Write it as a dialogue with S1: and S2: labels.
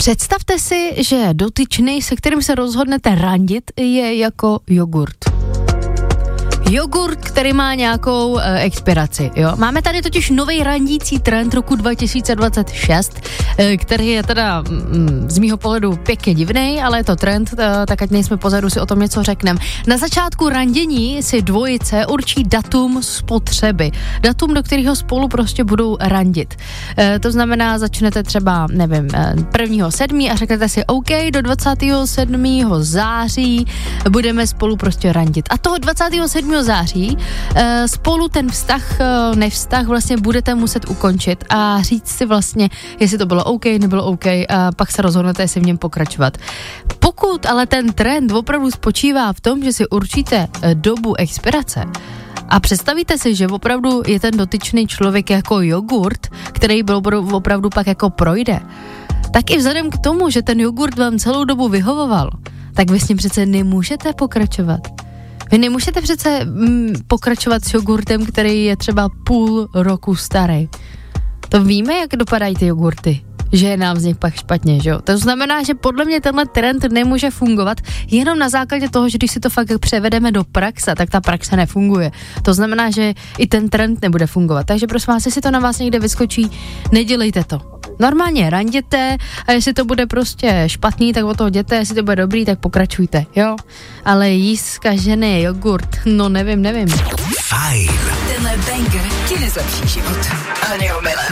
S1: Představte si, že dotyčný, se kterým se rozhodnete randit, je jako jogurt. Jogurt, který má nějakou expiraci, jo. Máme tady totiž nový randící trend roku 2026, který je teda z mýho pohledu pěkně divnej, ale je to trend, tak ať nejsme pozadu, si o tom něco řekneme. Na začátku randění si dvojice určí datum spotřeby. Datum, do kterého spolu prostě budou randit. To znamená, začnete třeba, nevím, 1.7. a řeknete si, OK, do 27. září budeme spolu prostě randit. A toho 27. září spolu ten nevztah vlastně budete muset ukončit a říct si vlastně, jestli to bylo OK, nebylo OK a pak se rozhodnete, jestli v něm pokračovat. Pokud ale ten trend opravdu spočívá v tom, že si určíte dobu expirace a představíte si, že opravdu je ten dotyčný člověk jako jogurt, který opravdu pak jako projde, tak i vzhledem k tomu, že ten jogurt vám celou dobu vyhovoval, tak vy s ním přece nemůžete pokračovat. Vy nemůžete přece pokračovat s jogurtem, který je třeba půl roku starý. To víme, jak dopadají ty jogurty, že je nám z nich pak špatně, že jo? To znamená, že podle mě tenhle trend nemůže fungovat jenom na základě toho, že když si to fakt převedeme do praxe, tak ta praxe nefunguje. To znamená, že i ten trend nebude fungovat. Takže prosím vás, jestli to na vás někde vyskočí, nedělejte to. Normálně randěte a jestli to bude prostě špatný, tak od toho jděte, jestli to bude dobrý, tak pokračujte, jo? Ale jíst zkažený jogurt, no nevím.
S2: Fajn. Tenhle banger ti nezlepší život, ani omylem.